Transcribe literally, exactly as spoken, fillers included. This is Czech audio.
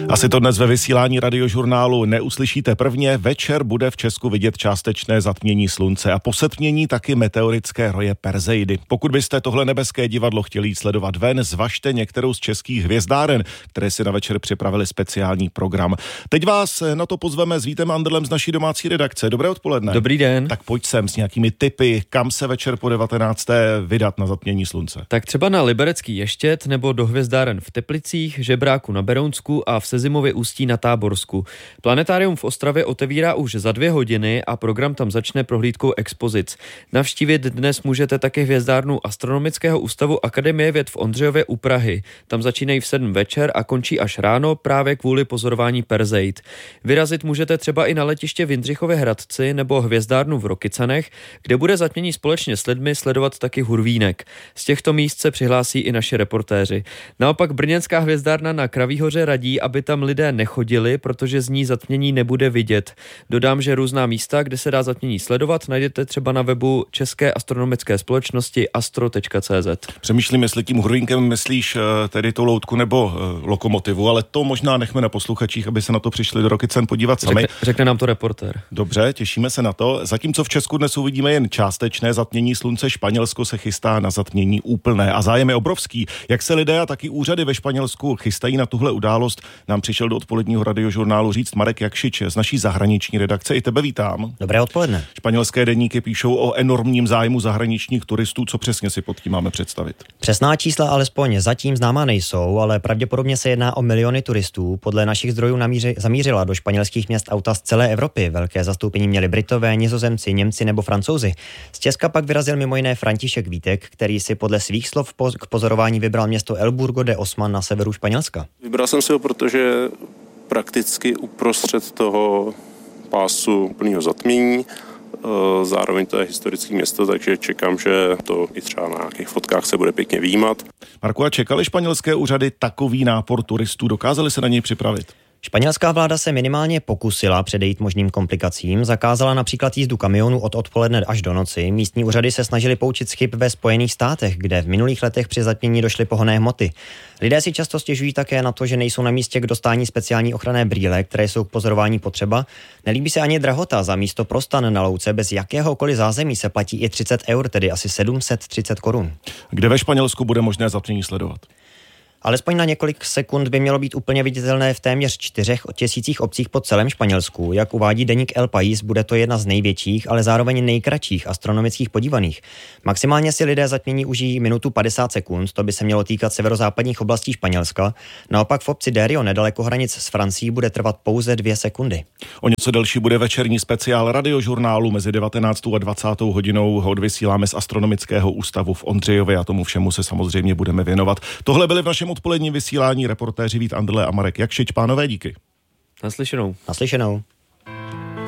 Asi to dnes ve vysílání Radiožurnálu neuslyšíte prvně. Večer bude v Česku vidět částečné zatmění slunce a po setmění taky meteorické roje Perseidy. Pokud byste tohle nebeské divadlo chtěli jít sledovat ven, zvažte některou z českých hvězdáren, které si na večer připravili speciální program. Teď vás na to pozveme s Vítem Andrlem z naší domácí redakce. Dobré odpoledne. Dobrý den. Tak pojď sem s nějakými tipy, kam se večer po devatenácté vydat na zatmění slunce. Tak třeba na Liberecký Ještěd nebo do hvězdáren v Teplicích, Žebráku na Berounsku a v Sezimově Ústí na Táborsku. Planetárium v Ostravě otevírá už za dvě hodiny a program tam začne prohlídkou expozic. Navštívit dnes můžete také hvězdárnu Astronomického ústavu Akademie věd v Ondřejově u Prahy. Tam začínají v sedm večer a končí až ráno právě kvůli pozorování Perseid. Vyrazit můžete třeba i na letiště v Jindřichově Hradci nebo hvězdárnu v Rokycanech, kde bude zatmění společně s lidmi sledovat taky Hurvínek. Z těchto míst se přihlásí i naši reportéři. Naopak brněnská hvězdárna na Kraví hoře radí, aby tam lidé nechodili, protože z ní zatmění nebude vidět. Dodám, že různá místa, kde se dá zatmění sledovat, najdete třeba na webu České astronomické společnosti astro tečka cé zet. Přemýšlím, jestli tím Hurvínkem myslíš tedy tu loutku nebo uh, lokomotivu, ale to možná nechme na posluchačích, aby se na to přišli do Rokycen podívat sami. Řekne, řekne nám to reportér. Dobře, těšíme se na to. Zatímco v Česku dnes uvidíme jen částečné zatmění slunce, Španělsko se chystá na zatmění úplné a zájem je obrovský. Jak se lidé a taky úřady ve Španělsku chystají na tuhle událost, nám přišel do odpoledního Radiožurnálu říct Marek Jakšič z naší zahraniční redakce. I tebe vítám. Dobré odpoledne. Španělské deníky píšou o enormním zájmu zahraničních turistů. Co přesně si pod tím máme představit? Přesná čísla alespoň zatím známá nejsou, ale pravděpodobně se jedná o miliony turistů. Podle našich zdrojů namíři, zamířila do španělských měst auta z celé Evropy. Velké zastoupení měli Britové, Nizozemci, Němci nebo Francouzi. Z Česka pak vyrazil mimo jiné František Vítek, který si podle svých slov k pozorování vybral město El Burgo de Osma na severu Španělska. Vybral jsem si ho, protože prakticky uprostřed toho pásu plného zatmění. Zároveň to je historické město, takže čekám, že to i třeba na nějakých fotkách se bude pěkně vyjímat. Marku, a čekali španělské úřady takový nápor turistů? Dokázali se na něj připravit? Španělská vláda se minimálně pokusila předejít možným komplikacím, zakázala například jízdu kamionů od odpoledne až do noci. Místní úřady se snažily poučit z chyb ve Spojených státech, kde v minulých letech při zatmění došly pohonné hmoty. Lidé si často stěžují také na to, že nejsou na místě k dostání speciální ochranné brýle, které jsou k pozorování potřeba. Nelíbí se ani drahota. Za místo pro stan na louce bez jakéhokoliv zázemí se platí i třicet eur, tedy asi sedm set třicet korun. Kde ve Španělsku bude možné zatmění sledovat? Alespoň na několik sekund by mělo být úplně viditelné v téměř čtyřech tisících obcích po celém Španělsku. Jak uvádí deník El País, bude to jedna z největších, ale zároveň nejkratších astronomických podívaných. Maximálně si lidé zatmění užijí minutu padesát sekund, to by se mělo týkat severozápadních oblastí Španělska. Naopak v obci Derio, nedaleko hranic s Francií, bude trvat pouze dvě sekundy. O něco delší bude večerní speciál Radiožurnálu. Mezi devatenáctou a dvacátou hodinou ho odvysíláme z Astronomického ústavu v Ondřejově a tomu všemu se samozřejmě budeme věnovat. Tohle byly v našem odpoledním vysílání reportéři Vít Andrle a Marek Jakšič. Pánové, díky. Naslyšenou. Naslyšenou.